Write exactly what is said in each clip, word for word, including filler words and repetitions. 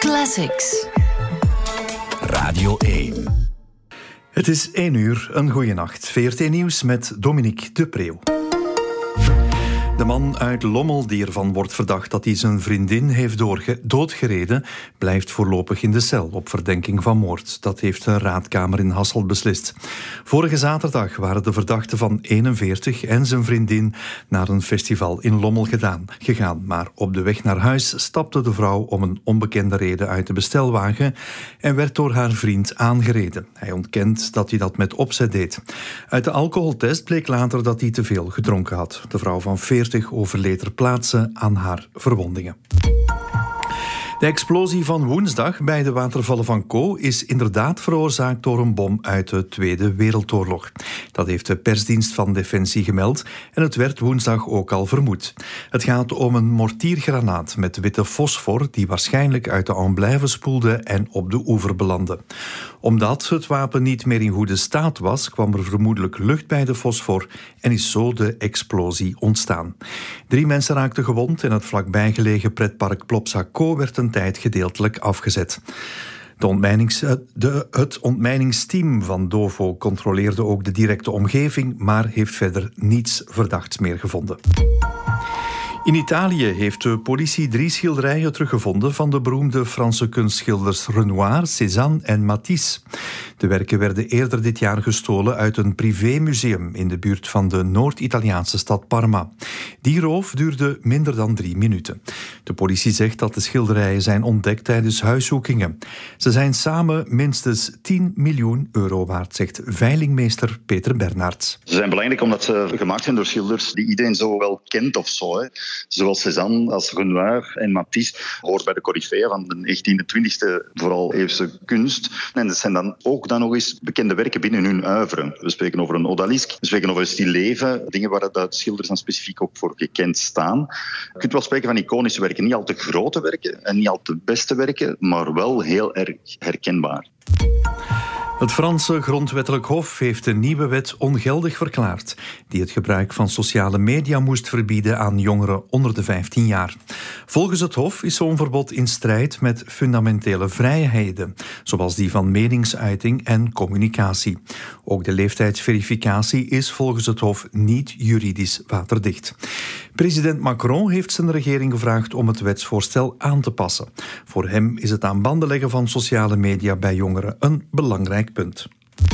Classics. Radio één. Het is één uur, een goeie nacht. V R T Nieuws met Dominique de Preeuw. De man uit Lommel die ervan wordt verdacht dat hij zijn vriendin heeft doorge- doodgereden, blijft voorlopig in de cel op verdenking van moord. Dat heeft de raadkamer in Hasselt beslist. Vorige zaterdag waren de verdachten van eenenveertig en zijn vriendin naar een festival in Lommel gedaan, gegaan. Maar op de weg naar huis stapte de vrouw om een onbekende reden uit de bestelwagen en werd door haar vriend aangereden. Hij ontkent dat hij dat met opzet deed. Uit de alcoholtest bleek later dat hij te veel gedronken had. De vrouw van veertig overleed ter plaatse aan haar verwondingen. De explosie van woensdag bij de watervallen van Co is inderdaad veroorzaakt door een bom uit de Tweede Wereldoorlog. Dat heeft de persdienst van Defensie gemeld en het werd woensdag ook al vermoed. Het gaat om een mortiergranaat met witte fosfor die waarschijnlijk uit de Amblève spoelde en op de oever belandde. Omdat het wapen niet meer in goede staat was, kwam er vermoedelijk lucht bij de fosfor en is zo de explosie ontstaan. Drie mensen raakten gewond en het vlakbij gelegen pretpark Plopsa Co werd een tijd gedeeltelijk afgezet. De ontmijnings, de, het ontmijningsteam van Dovo controleerde ook de directe omgeving, maar heeft verder niets verdachts meer gevonden. In Italië heeft de politie drie schilderijen teruggevonden van de beroemde Franse kunstschilders Renoir, Cézanne en Matisse. De werken werden eerder dit jaar gestolen uit een privémuseum in de buurt van de Noord-Italiaanse stad Parma. Die roof duurde minder dan drie minuten. De politie zegt dat de schilderijen zijn ontdekt tijdens huiszoekingen. Ze zijn samen minstens tien miljoen euro waard, zegt veilingmeester Peter Bernards. Ze zijn belangrijk omdat ze gemaakt zijn door schilders die iedereen zo wel kent of zo. Hè. Zowel Cézanne als Renoir en Matisse hoort bij de coryfeeën van de negentiende en twintigste vooral eeuwse kunst. En dat zijn dan ook dan nog eens bekende werken binnen hun oeuvre. We spreken over een odalisque, we spreken over een stilleven, dingen waar de schilders dan specifiek ook voor gekend staan. Je kunt wel spreken van iconische werken, niet al te grote werken en niet al te beste werken, maar wel heel erg herkenbaar. Het Franse grondwettelijk hof heeft een nieuwe wet ongeldig verklaard, die het gebruik van sociale media moest verbieden aan jongeren onder de vijftien jaar. Volgens het hof is zo'n verbod in strijd met fundamentele vrijheden, zoals die van meningsuiting en communicatie. Ook de leeftijdsverificatie is volgens het hof niet juridisch waterdicht. President Macron heeft zijn regering gevraagd om het wetsvoorstel aan te passen. Voor hem is het aan banden leggen van sociale media bij jongeren een belangrijk punt.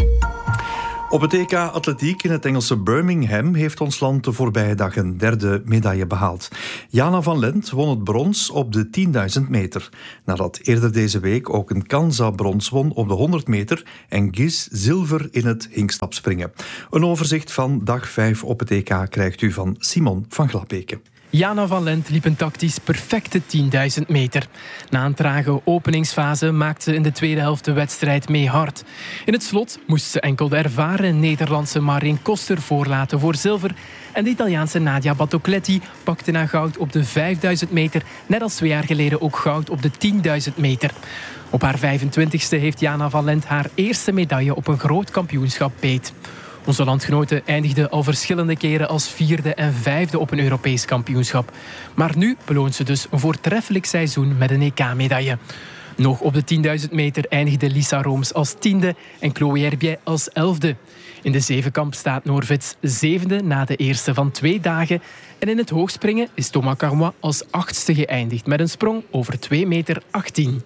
Op het E K Atletiek in het Engelse Birmingham heeft ons land de voorbije dag een derde medaille behaald. Jana van Lent won het brons op de tienduizend meter. Nadat eerder deze week ook een Kansa brons won op de honderd meter en Giz zilver in het hinkstapspringen. Een overzicht van dag vijf op het E K krijgt u van Simon van Glabeke. Jana van Lent liep een tactisch perfecte tienduizend meter. Na een trage openingsfase maakte ze in de tweede helft de wedstrijd mee hard. In het slot moest ze enkel de ervaren Nederlandse Marijn Koster voorlaten voor zilver. En de Italiaanse Nadia Battocletti pakte na goud op de vijfduizend meter, net als twee jaar geleden ook goud op de tienduizend meter. Op haar vijfentwintigste heeft Jana van Lent haar eerste medaille op een groot kampioenschap beet. Onze landgenoten eindigden al verschillende keren als vierde en vijfde op een Europees kampioenschap. Maar nu beloont ze dus een voortreffelijk seizoen met een E K-medaille. Nog op de tienduizend meter eindigde Lisa Rooms als tiende en Chloé Herbiet als elfde. In de zevenkamp staat Noorvets zevende na de eerste van twee dagen. En in het hoogspringen is Thomas Carmois als achtste geëindigd met een sprong over twee meter achttien.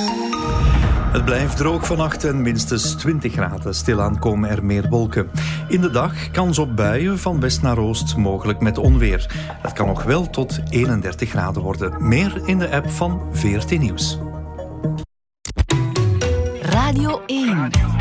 Het blijft droog vannacht en minstens twintig graden. Stilaan komen er meer wolken. In de dag kans op buien van west naar oost, mogelijk met onweer. Het kan nog wel tot eenendertig graden worden. Meer in de app van V R T Nieuws. Radio één.